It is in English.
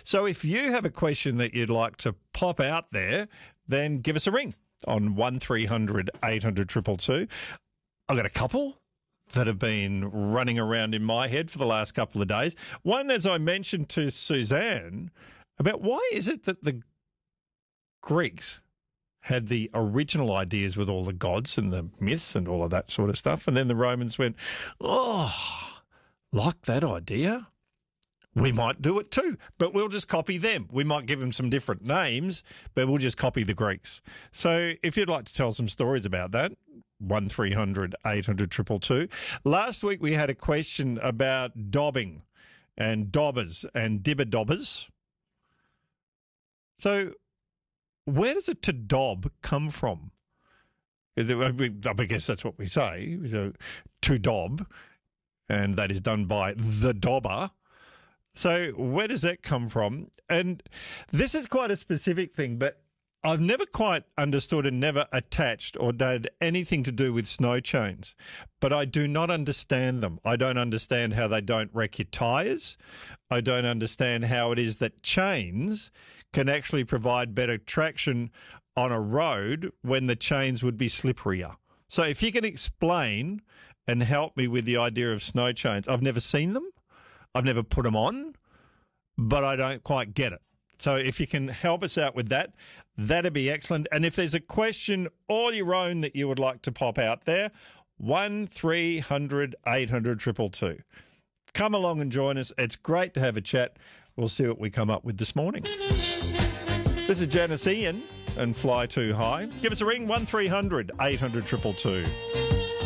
So if you have a question that you'd like to pop out there, then give us a ring on 1300 800 222. I've got a couple that have been running around in my head for the last couple of days. One, as I mentioned to Suzanne, about why is it that the Greeks had the original ideas with all the gods and the myths and all of that sort of stuff, and then the Romans went, oh, like that idea? We might do it too, but we'll just copy them. We might give them some different names, but we'll just copy the Greeks. So if you'd like to tell some stories about that, 1300 800 222. Last week we had a question about dobbing and dobbers and dibber-dobbers. So where does it to dob come from? I guess that's what we say, to dob, and that is done by the dobber. So where does that come from? And this is quite a specific thing, but I've never quite understood and never attached or did anything to do with snow chains, but I do not understand them. I don't understand how they don't wreck your tyres. I don't understand how it is that chains can actually provide better traction on a road when the chains would be slipperier. So if you can explain and help me with the idea of snow chains. I've never seen them. I've never put them on, but I don't quite get it. So if you can help us out with that, that'd be excellent. And if there's a question all your own that you would like to pop out there, 1300 800 222. Come along and join us. It's great to have a chat. We'll see what we come up with this morning. This is Janice Ian and Fly Too High. Give us a ring, 1300 800 222.